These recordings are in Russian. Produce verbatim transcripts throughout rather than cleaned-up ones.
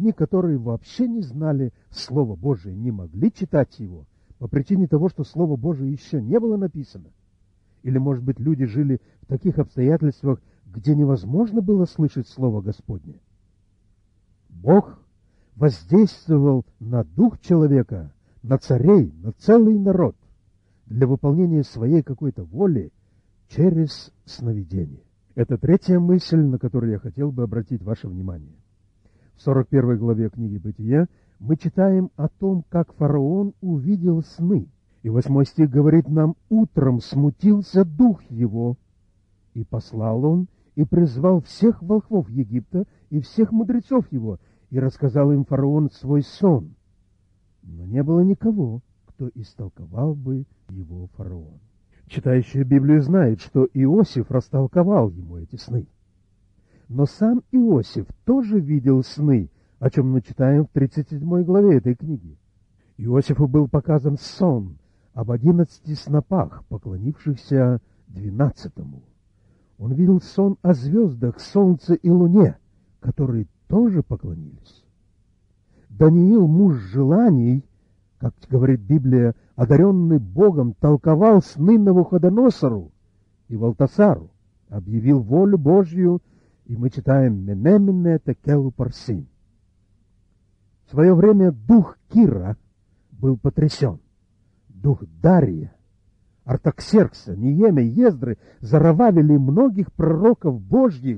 людьми, которые вообще не знали Слова Божие, не могли читать его по причине того, что Слово Божие еще не было написано. Или, может быть, люди жили в таких обстоятельствах, где невозможно было слышать Слово Господне. Бог воздействовал на дух человека, на царей, на целый народ для выполнения своей какой-то воли через сновидение. Это третья мысль, на которую я хотел бы обратить ваше внимание. В сорок первой главе книги «Бытия» мы читаем о том, как фараон увидел сны. И восьмой стих говорит нам: «Утром смутился дух его, и послал он, и призвал всех волхвов Египта и всех мудрецов его, и рассказал им фараон свой сон. Но не было никого, кто истолковал бы его фараон». Читающий Библию знает, что Иосиф растолковал ему эти сны. Но сам Иосиф тоже видел сны, о чем мы читаем в тридцать седьмой главе этой книги. Иосифу был показан сон об одиннадцати снопах, поклонившихся двенадцатому. Он видел сон о звездах, солнце и луне, которые тоже поклонились. Даниил, муж желаний, как говорит Библия, одаренный Богом, толковал сны Навуходоносору и Валтасару, объявил волю Божью, и мы читаем «Менемене текелу парсин». В свое время дух Кира был потрясен. Дух Дария, Артаксеркса, Ниемя, Ездры, Зарававеля и многих пророков Божьих.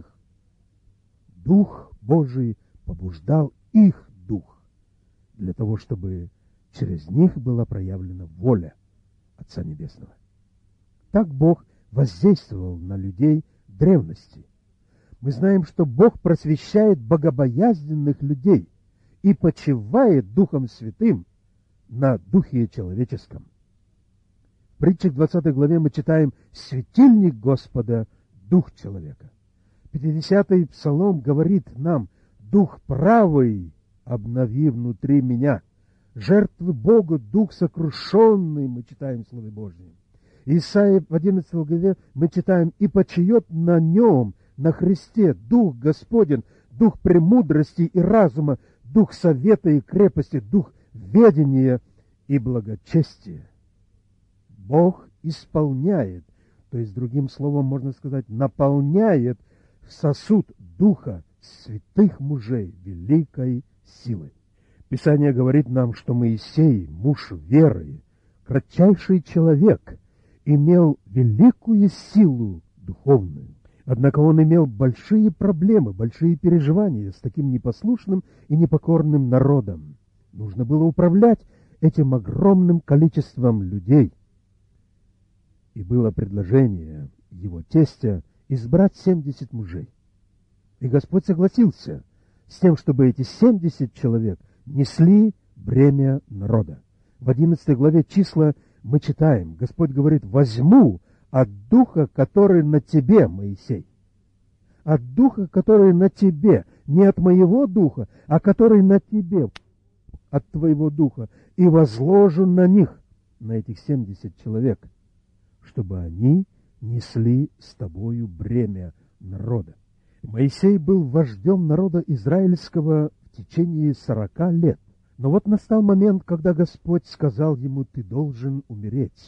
Дух Божий побуждал их дух для того, чтобы через них была проявлена воля Отца Небесного. Так Бог воздействовал на людей древности. Мы знаем, что Бог просвещает богобоязненных людей и почивает Духом Святым на Духе человеческом. В притче в двадцатой главе мы читаем: «Светильник Господа — Дух человека». пятидесятый псалом говорит нам: «Дух правый обнови внутри меня». Жертвы Богу дух сокрушенный, мы читаем в Слове Божьем. Исайя в одиннадцатой главе мы читаем: «И почиет на нем, на Христе, Дух Господень, Дух премудрости и разума, Дух совета и крепости, Дух ведения и благочестия». Бог исполняет, то есть, другим словом можно сказать, наполняет сосуд Духа святых мужей великой силой. Писание говорит нам, что Моисей, муж веры, кратчайший человек, имел великую силу духовную. Однако он имел большие проблемы, большие переживания с таким непослушным и непокорным народом. Нужно было управлять этим огромным количеством людей. И было предложение его тестя избрать семьдесят мужей. И Господь согласился с тем, чтобы эти семьдесят человек несли бремя народа. В одиннадцатой главе числа мы читаем: Господь говорит: «Возьму от духа, который на тебе, Моисей, от духа, который на тебе, не от моего духа, а который на тебе, от твоего духа, и возложу на них», на этих семьдесят человек, чтобы они несли с тобою бремя народа. Моисей был вождем народа израильского в течение сорока лет. Но вот настал момент, когда Господь сказал ему: «Ты должен умереть.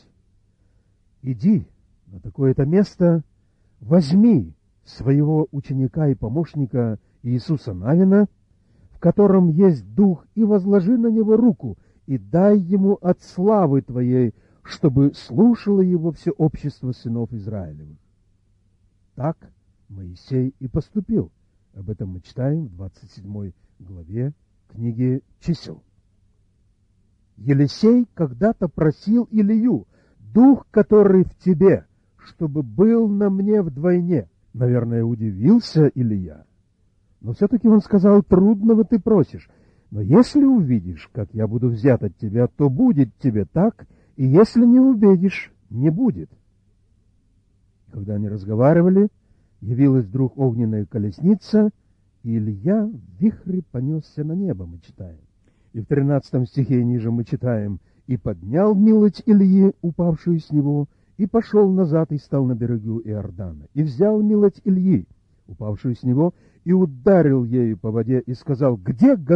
Иди на такое-то место, возьми своего ученика и помощника Иисуса Навина, в котором есть дух, и возложи на него руку, и дай ему от славы твоей, чтобы слушало его все общество сынов Израилевых». Так Моисей и поступил. Об этом мы читаем в двадцать седьмой главе книги «Чисел». Елисей когда-то просил Илию: «Дух, который в тебе, чтобы был на мне вдвойне». Наверное, удивился Илия. Но все-таки он сказал: «Трудного ты просишь, но если увидишь, как я буду взят от тебя, то будет тебе так, и если не увидишь, не будет». Когда они разговаривали, явилась вдруг огненная колесница, и Илья в вихре понесся на небо, мы читаем. И в тринадцатом стихе ниже мы читаем: «И поднял милость Ильи, упавшую с него, и пошел назад, и стал на берегу Иордана. И взял милость Ильи, упавшую с него, и ударил ею по воде, и сказал: Где Господь?»